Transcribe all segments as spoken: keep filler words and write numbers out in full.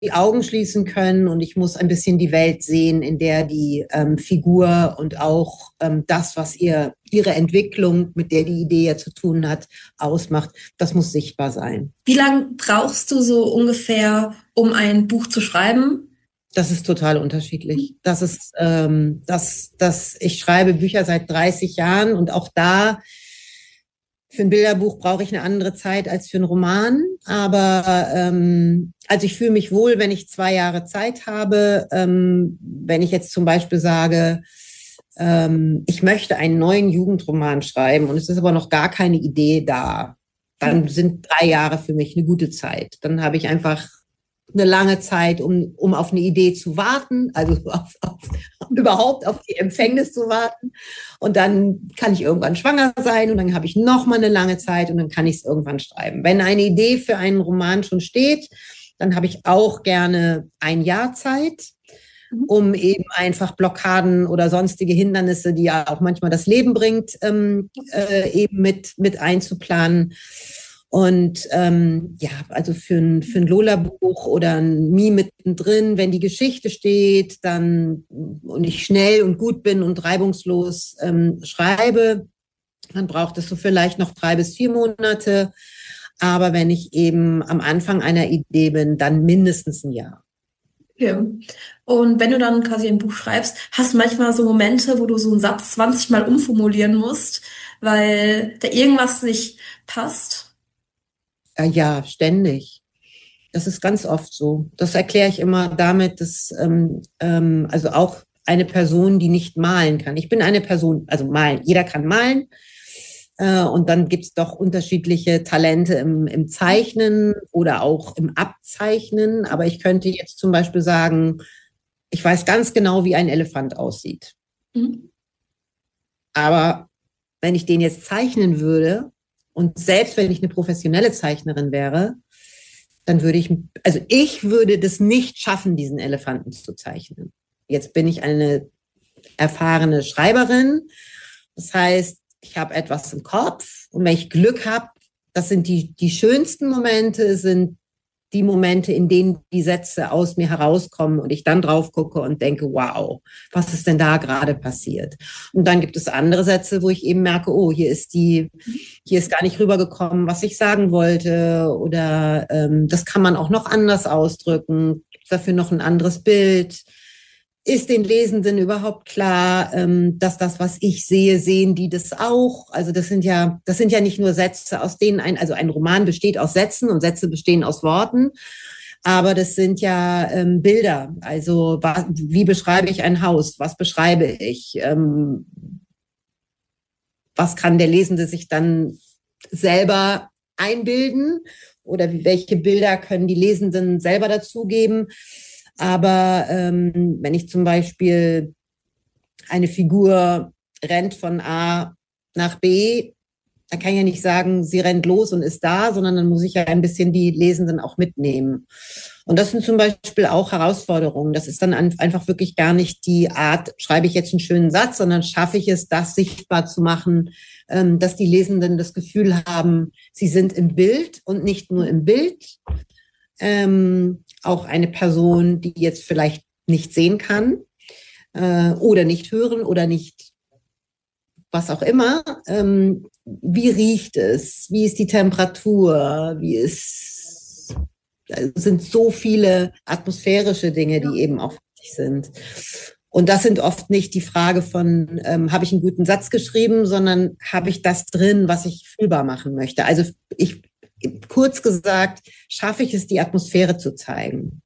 die Augen schließen können und ich muss ein bisschen die Welt sehen, in der die ähm, Figur und auch ähm, das, was ihr, ihre Entwicklung, mit der die Idee ja zu tun hat, ausmacht. Das muss sichtbar sein. Wie lange brauchst du so ungefähr, um ein Buch zu schreiben? Das ist total unterschiedlich. Das ist, ähm, das, das, ich schreibe Bücher seit dreißig Jahren und auch da für ein Bilderbuch brauche ich eine andere Zeit als für einen Roman. Aber ähm, also ich fühle mich wohl, wenn ich zwei Jahre Zeit habe. Ähm, wenn ich jetzt zum Beispiel sage, ähm, ich möchte einen neuen Jugendroman schreiben und es ist aber noch gar keine Idee da, dann sind drei Jahre für mich eine gute Zeit. Dann habe ich einfach eine lange Zeit, um, um auf eine Idee zu warten, also auf, auf, überhaupt auf die Empfängnis zu warten. Und dann kann ich irgendwann schwanger sein und dann habe ich noch mal eine lange Zeit und dann kann ich es irgendwann schreiben. Wenn eine Idee für einen Roman schon steht, dann habe ich auch gerne ein Jahr Zeit, um eben einfach Blockaden oder sonstige Hindernisse, die ja auch manchmal das Leben bringt, ähm, äh, eben mit, mit einzuplanen. Und ähm, ja, also für ein, für ein Lola-Buch oder ein Mie mittendrin, wenn die Geschichte steht, dann und ich schnell und gut bin und reibungslos ähm, schreibe, dann braucht es so vielleicht noch drei bis vier Monate. Aber wenn ich eben am Anfang einer Idee bin, dann mindestens ein Jahr. Okay. Und wenn du dann quasi ein Buch schreibst, hast du manchmal so Momente, wo du so einen Satz zwanzig Mal umformulieren musst, weil da irgendwas nicht passt? Ja, ständig. Das ist ganz oft so. Das erkläre ich immer damit, dass ähm, ähm, also auch eine Person, die nicht malen kann. Ich bin eine Person, also malen. Jeder kann malen. Äh, und dann gibt es doch unterschiedliche Talente im, im Zeichnen oder auch im Abzeichnen. Aber ich könnte jetzt zum Beispiel sagen, ich weiß ganz genau, wie ein Elefant aussieht. Mhm. Aber wenn ich den jetzt zeichnen würde, und selbst wenn ich eine professionelle Zeichnerin wäre, dann würde ich, also ich würde das nicht schaffen, diesen Elefanten zu zeichnen. Jetzt bin ich eine erfahrene Schreiberin. Das heißt, ich habe etwas im Kopf und wenn ich Glück habe, das sind die, die schönsten Momente, sind die Momente, in denen die Sätze aus mir herauskommen und ich dann drauf gucke und denke, wow, was ist denn da gerade passiert? Und dann gibt es andere Sätze, wo ich eben merke, oh, hier ist die, hier ist gar nicht rübergekommen, was ich sagen wollte, oder ähm, das kann man auch noch anders ausdrücken, gibt dafür noch ein anderes Bild. Ist den Lesenden überhaupt klar, ähm, dass das, was ich sehe, sehen die das auch? Also das sind ja, das sind ja nicht nur Sätze, aus denen ein, also ein Roman besteht aus Sätzen und Sätze bestehen aus Worten, aber das sind ja ähm, Bilder. Also was, wie beschreibe ich ein Haus? Was beschreibe ich? Ähm, was kann der Lesende sich dann selber einbilden? Oder welche Bilder können die Lesenden selber dazugeben? Aber ähm, wenn ich zum Beispiel eine Figur rennt von A nach B, dann kann ich ja nicht sagen, sie rennt los und ist da, sondern dann muss ich ja ein bisschen die Lesenden auch mitnehmen. Und das sind zum Beispiel auch Herausforderungen. Das ist dann einfach wirklich gar nicht die Art, schreibe ich jetzt einen schönen Satz, sondern schaffe ich es, das sichtbar zu machen, ähm, dass die Lesenden das Gefühl haben, sie sind im Bild und nicht nur im Bild. Ähm, auch eine Person, die jetzt vielleicht nicht sehen kann äh, oder nicht hören oder nicht was auch immer. Ähm, wie riecht es? Wie ist die Temperatur? Wie ist, also sind so viele atmosphärische Dinge, die eben auch wichtig sind. Und das sind oft nicht die Frage von, ähm, habe ich einen guten Satz geschrieben, sondern habe ich das drin, was ich fühlbar machen möchte. Also ich kurz gesagt, schaffe ich es, die Atmosphäre zu zeigen.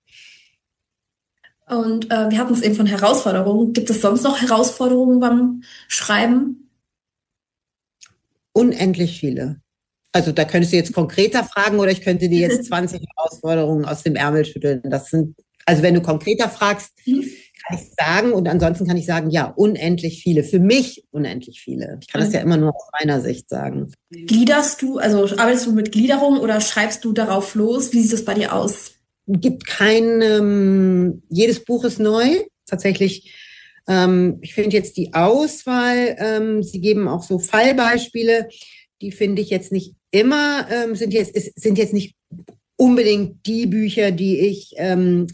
Und äh, wir hatten es eben von Herausforderungen. Gibt es sonst noch Herausforderungen beim Schreiben? Unendlich viele. Also da könntest du jetzt konkreter fragen oder ich könnte dir jetzt zwanzig Herausforderungen aus dem Ärmel schütteln. Das sind, also wenn du konkreter fragst, kann ich sagen und ansonsten kann ich sagen, ja, unendlich viele. Für mich unendlich viele. Ich kann das ja immer nur aus meiner Sicht sagen. Gliederst du, also arbeitest du mit Gliederung oder schreibst du darauf los? Wie sieht das bei dir aus? Gibt kein, ähm, jedes Buch ist neu. Tatsächlich, ähm, ich finde jetzt die Auswahl, ähm, sie geben auch so Fallbeispiele, die finde ich jetzt nicht immer, ähm, sind jetzt, ist, sind jetzt nicht unbedingt die Bücher, die ich ähm,